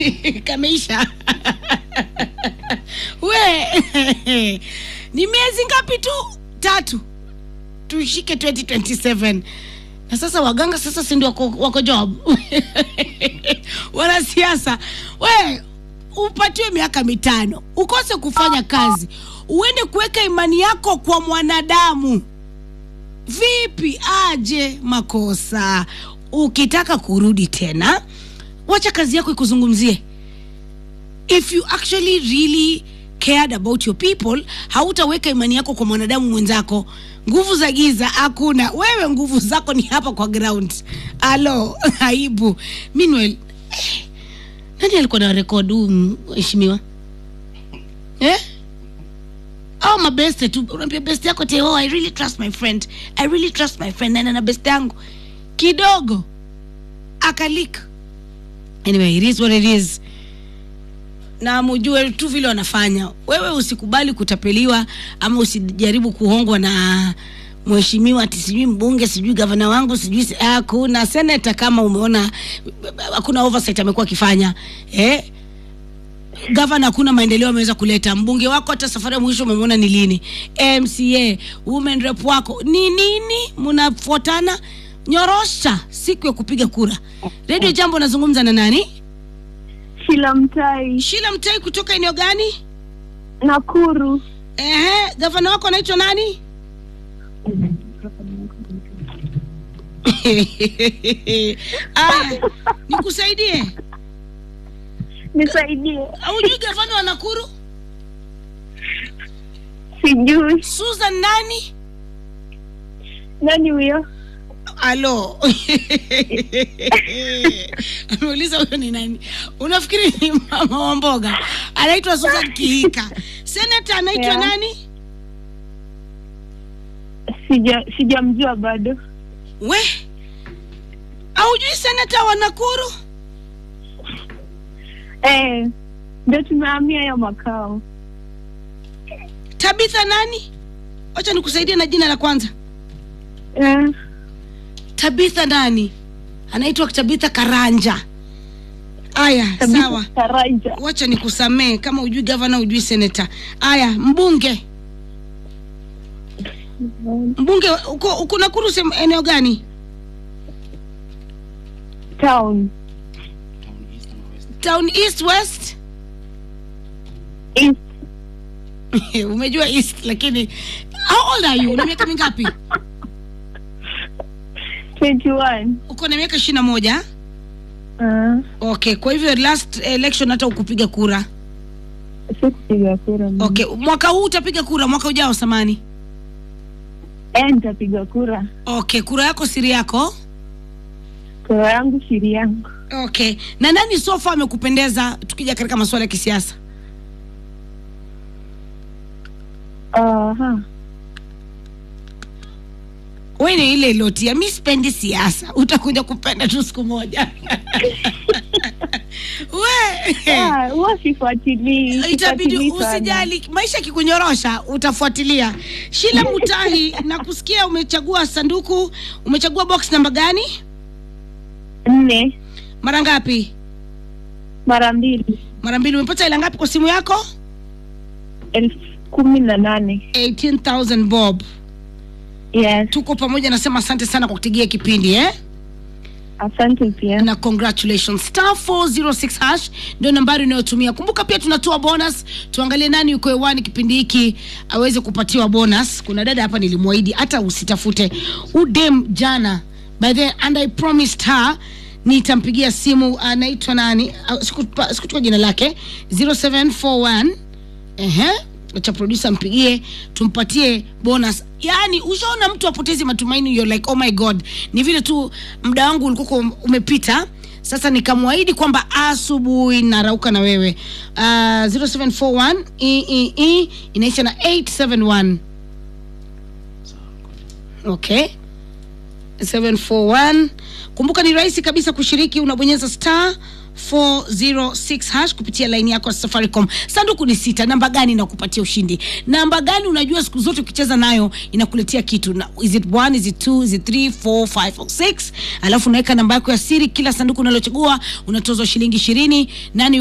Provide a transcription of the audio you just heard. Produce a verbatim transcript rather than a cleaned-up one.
Kameisha. We. Ni miezi ngapi tu? Tatu. Tushike twenty twenty-seven. Na sasa waganga sasa si ndio wako, wako job. Wana siasa. We, upatiwe miaka mitano. Ukose kufanya kazi. Uende kuweka imani yako kwa mwanadamu. Vipi aje makosa? Ukitaka kurudi tena, wacha kazi yako ikuzungumzie. If you actually really cared about your people, hautaweka imani yako kwa mwanadamu mwenzako. Nguvu za giza hakuna. Wewe nguvu zako ni hapa kwa ground. Alo, aibu. Meanwhile, eh, nani alikuwa na record huu mheshimiwa? Eh? Oh, my best tu. Unaambia best yako te, oh, I really trust my friend. I really trust my friend. Na na best yangu kidogo akalika. Anyway, it is what it is. Na mjue tu vile wanafanya. Wewe usikubali kutapeliwa ama usijaribu kuhongwa na mheshimiwa ati sijui mbunge, sijui gavana wangu, sijui hakuna senator kama umeona hakuna oversight amekuwa akifanya. Eh? Gavana hakuna maendeleo ameweza kuleta. Mbunge wako hata safari ya mwisho umemwona ni lini? M C A, women rep wako ni nini? Mnafuatana nyorosha siku ya kupiga kura. Radio Jambo nazungumza na nani? Shila Mtai. Shila Mtai kutoka eneo gani? Nakuru. Ehe, gavana wako anaitwa nani? Aya, nikusaidie. Nisaidie. Hujui gavana wa Nakuru? Sijui. Susan nani? Nani huyo? Alo. Ameuliza huyo ni nani? Unafikiri ni mama wa mboga? Anaitwa Susan Kihika. Senator anaitwa yeah. Nani? Sija sijamjua bado. We? Hujui senator wa Nakuru? Eh, ndio tumehamia ya makao. Tabitha nani? Acha nikusaidie na jina la kwanza. Eh. Tabitha nani? Anaitwa Tabitha Karanja. Aya, Tabitha sawa. Karanja. Wacha nikusamee kama hujui governor, hujui senator. Aya, mbunge. Mbunge uko uko Nakuru eneo gani? Town. Town East West? East. Umejua East lakini how old are you? Una miaka mingapi? twenty-one. Uko na miaka ishirini na moja? Uh. Okay, kwa hivyo last election hata ukupiga kura? Sikupiga kura. Okay, mwaka huu utapiga kura, mwaka ujao samani? Eh, nitapiga kura. Okay, kura yako siri yako? Kura yangu siri yangu. Okay, na nani sofa amekupendeza tukija katika masuala ya kisiasa? Aha. Uh-huh. Wewe ni ile loti ya mimi sipendi siasa. Utakuja kupenda tu siku moja. We. Ah, usifuatilie. Itabidi usijali, maisha kikunyorosha utafuatilia. Shila Mutahi, nakusikia umechagua sanduku, umechagua box namba gani? Nne. Mara ngapi? Mara mbili. Mara mbili. Umepata ila ngapi kwa simu yako? Elfu kumi na nane. eighteen thousand bob. Yes. Tuko pamoja, nasema asante sana kwa kutegea kipindi eh? Asante pia. Na congratulations. Star four zero six hash ndio nambari unayotumia. Kumbuka pia tunatoa bonus. Tuangalie nani yuko hewani kipindi hiki aweze kupatiwa bonus. Kuna dada hapa nilimwaahidi hata usitafute udem jana. By the and I promised her nitampigia simu. Anaitwa nani? Sikutupa sikutupa jina lake. zero seven four one. Ehe. Acha producer mpigie tumpatie bonus. Yaani ushaona mtu apotezi matumaini, you're like oh my god. Ni vile tu muda wangu ulikuwa umepita. Sasa nikamwaahidi kwamba asubuhi narauka na wewe. Uh, zero seven four one e e e inaisha na eight seven one. Okay. seven four one. Kumbuka ni rahisi kabisa kushiriki, unabonyeza star four zero six hash kupitia line yako ya Safaricom. Sanduku ni sita. Namba gani inakupatia ushindi? Namba gani unajua siku zote ukicheza nayo inakuletea kitu? Na, is it one, is it two, is it three, four, five or six? Alafu unaweka namba yako ya siri. Kila sanduku unalochagua unatozwa shilingi ishirini. Nani